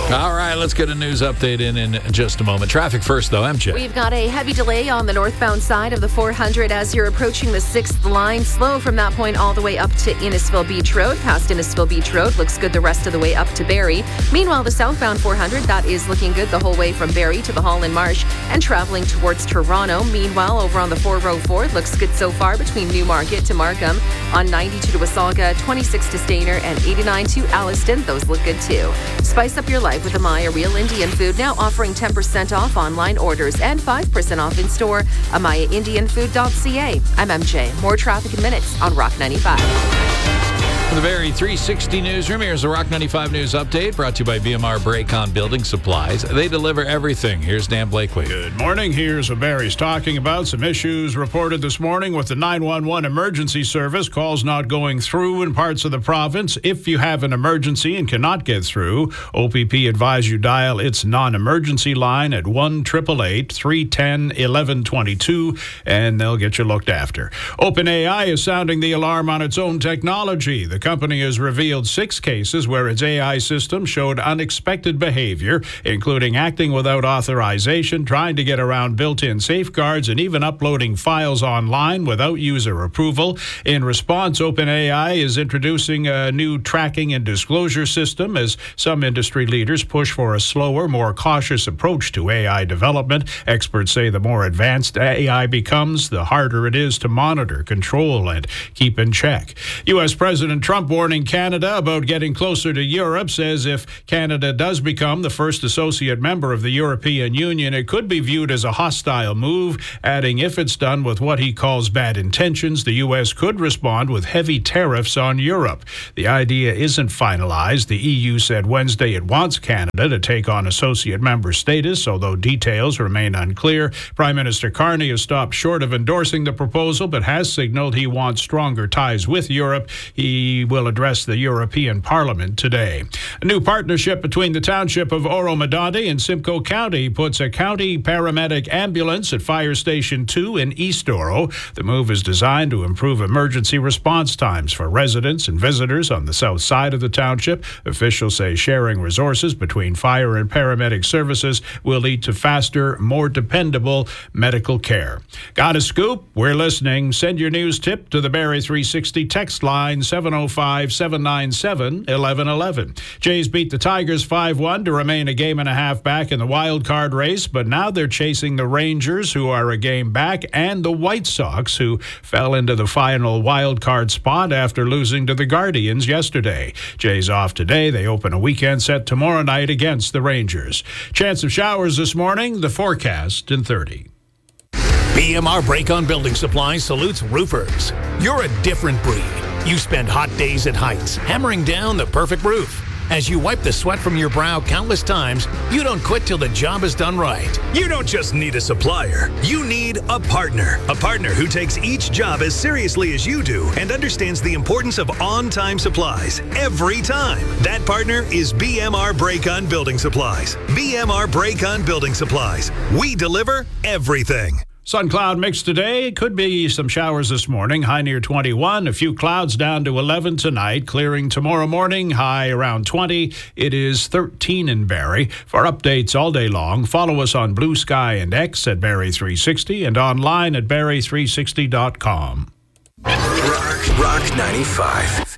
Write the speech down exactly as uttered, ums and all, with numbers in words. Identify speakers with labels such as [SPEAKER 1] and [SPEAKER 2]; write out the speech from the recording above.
[SPEAKER 1] All right, let's get a news update in in just a moment. Traffic first, though. M J.
[SPEAKER 2] We've got a heavy delay on the northbound side of the four hundred as you're approaching the sixth line. Slow from that point all the way up to Innisfil Beach Road. Past Innisfil Beach Road. Looks good the rest of the way up to Barrie. Meanwhile, the southbound four hundred, that is looking good the whole way from Barrie to the Holland Marsh and traveling towards Toronto. Meanwhile, over on the four oh four, looks good so far between Newmarket to Markham. On ninety-two to Wasaga, twenty-six to Stayner, and eighty-nine to Alliston. Those look good too. Spice up your life with Amaya Real Indian Food, now offering ten percent off online orders and five percent off in store. amaya indian food dot c a. I'm M J. More traffic in minutes on Rock ninety-five.
[SPEAKER 1] For the Barrie three sixty newsroom, here's the Rock ninety-five News Update brought to you by B M R Braycon Building Supplies. They deliver everything. Here's Dan Blakely.
[SPEAKER 3] Good morning. Here's what Barrie's talking about. Some issues reported this morning with the nine one one emergency service. Calls not going through in parts of the province. If you have an emergency and cannot get through, O P P advise you dial its non-emergency line at one eight eight eight, three one zero, one one two two, and they'll get you looked after. OpenAI is sounding the alarm on its own technology. The company has revealed six cases where its A I system showed unexpected behavior, including acting without authorization, trying to get around built-in safeguards, and even uploading files online without user approval. In response, OpenAI is introducing a new tracking and disclosure system as some industry leaders push for a slower, more cautious approach to A I development. Experts say the more advanced A I becomes, the harder it is to monitor, control, and keep in check. U S President Trump warning Canada about getting closer to Europe, says if Canada does become the first associate member of the European Union, it could be viewed as a hostile move, adding if it's done with what he calls bad intentions, the U S could respond with heavy tariffs on Europe. The idea isn't finalized. The E U said Wednesday it wants Canada to take on associate member status, although details remain unclear. Prime Minister Carney has stopped short of endorsing the proposal, but has signaled he wants stronger ties with Europe. He will address the European Parliament today. A new partnership between the township of Oro-Medonte and Simcoe County puts a county paramedic ambulance at Fire Station two in East Oro. The move is designed to improve emergency response times for residents and visitors on the south side of the township. Officials say sharing resources between fire and paramedic services will lead to faster, more dependable medical care. Got a scoop? We're listening. Send your news tip to the Barrie three sixty text line seven oh five, seven nine seven, one one one one. Jays beat the Tigers five one to remain a game and a half back in the wild card race, but now they're chasing the Rangers, who are a game back, and the White Sox, who fell into the final wild card spot after losing to the Guardians yesterday. Jays off today. They open a weekend set tomorrow night against the Rangers. Chance of showers this morning. The forecast in thirty.
[SPEAKER 4] B M R Braycon Building Supplies salutes roofers. You're a different breed. You spend hot days at Heights hammering down the perfect roof. As you wipe the sweat from your brow countless times, you don't quit till the job is done right.
[SPEAKER 5] You don't just need a supplier. You need a partner. A partner who takes each job as seriously as you do and understands the importance of on-time supplies every time. That partner is B M R Braycon Building Supplies. B M R Braycon Building Supplies. We deliver everything.
[SPEAKER 3] Sun cloud mix today. Could be some showers this morning. High near twenty-one. A few clouds down to eleven tonight. Clearing tomorrow morning. High around twenty. It is thirteen in Barrie. For updates all day long, follow us on Blue Sky and X at Barrie three sixty and online at barrie three sixty dot com.
[SPEAKER 6] Rock, Rock ninety-five.